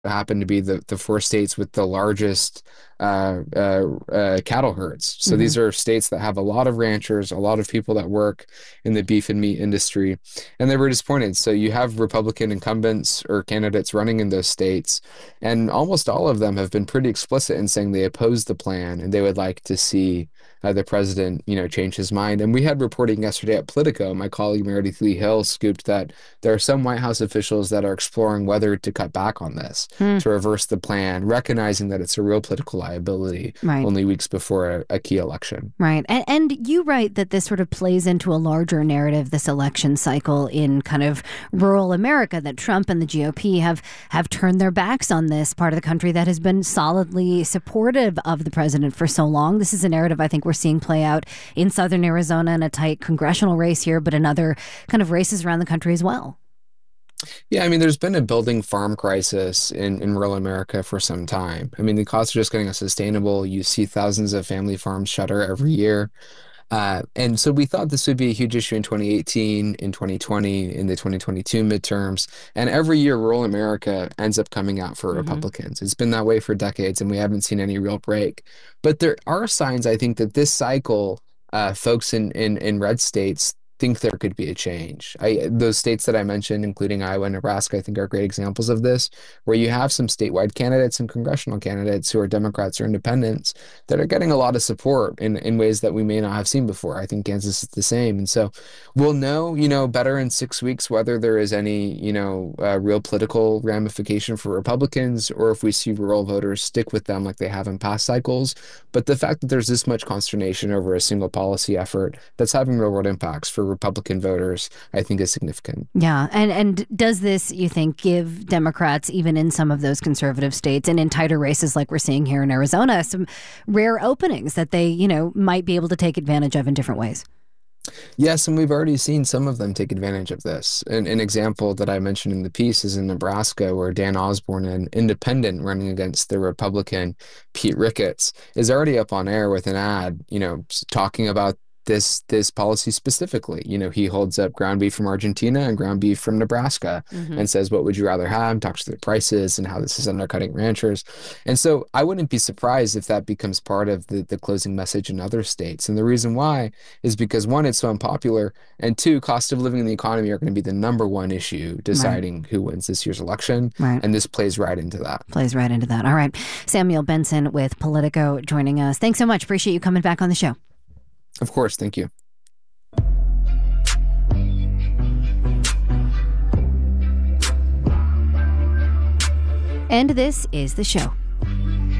happen to be the four states with the largest cattle herds. So Hmm. these are states that have a lot of ranchers, a lot of people that work in the beef and meat industry, and they were disappointed. So you have Republican incumbents or candidates running in those states, and almost all of them have been pretty explicit in saying they oppose the plan and they would like to see the president, change his mind. And we had reporting yesterday at Politico. My colleague Meredith Lee Hill scooped that there are some White House officials that are exploring whether to cut back on this, Hmm. to reverse the plan, recognizing that it's a real political liability Right. only weeks before a key election. Right. And you write that this sort of plays into a larger narrative, this election cycle in kind of rural America, that Trump and the GOP have turned their backs on this part of the country that has been solidly supportive of the president for so long. This is a narrative I think we're seeing play out in southern Arizona in a tight congressional race here, but in other kind of races around the country as well. Yeah, I mean, there's been a building farm crisis in rural America for some time. I mean, the costs are just getting unsustainable. You see thousands of family farms shutter every year. And so we thought this would be a huge issue in 2018, in 2020, in the 2022 midterms. And every year, rural America ends up coming out for Hmm. Republicans. It's been that way for decades, and we haven't seen any real break. But there are signs, I think, that this cycle, folks in red states think there could be a change. Those states that I mentioned, including Iowa and Nebraska, I think are great examples of this, where you have some statewide candidates and congressional candidates who are Democrats or independents that are getting a lot of support in ways that we may not have seen before. I think Kansas is the same. And so we'll know, better in 6 weeks whether there is any, real political ramification for Republicans or if we see rural voters stick with them like they have in past cycles. But the fact that there's this much consternation over a single policy effort that's having real world impacts for Republican voters, I think is significant. Yeah. And does this, you think, give Democrats, even in some of those conservative states and in tighter races like we're seeing here in Arizona, some rare openings that they, might be able to take advantage of in different ways? Yes, and we've already seen some of them take advantage of this. An example that I mentioned in the piece is in Nebraska, where Dan Osborne, an independent running against the Republican Pete Ricketts, is already up on air with an ad, talking about this policy specifically. He holds up ground beef from Argentina and ground beef from Nebraska Hmm. and says, what would you rather have? Talks to the prices and how this is undercutting ranchers. And so I wouldn't be surprised if that becomes part of the closing message in other states. And the reason why is because one, it's so unpopular, and two, cost of living and the economy are going to be the number one issue Right. deciding who wins this year's election. Right. And this plays right into that. Plays right into that. All right. Samuel Benson with Politico joining us. Thanks so much. Appreciate you coming back on the show. Of course, thank you. And this is the show.